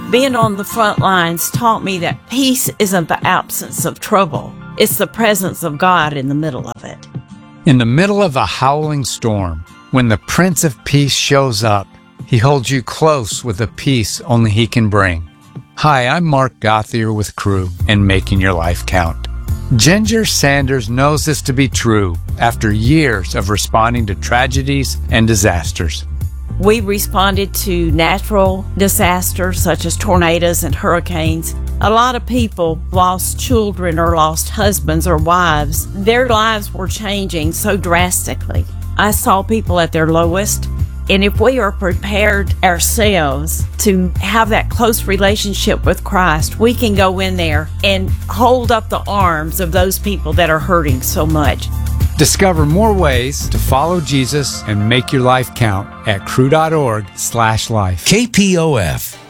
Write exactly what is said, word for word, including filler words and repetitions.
Being on the front lines taught me that peace isn't the absence of trouble. It's the presence of God in the middle of it. In the middle of a howling storm, when the Prince of Peace shows up, he holds you close with a peace only he can bring. Hi, I'm Mark Gothier with Crew and Making Your Life Count. Ginger Sanders knows this to be true after years of responding to tragedies and disasters. We responded to natural disasters such as tornadoes and hurricanes. A lot of people lost children or lost husbands or wives. Their lives were changing so drastically. I saw people at their lowest. And if we are prepared ourselves to have that close relationship with Christ, we can go in there and hold up the arms of those people that are hurting so much. Discover more ways to follow Jesus and make your life count at crew dot org slash life. K P O F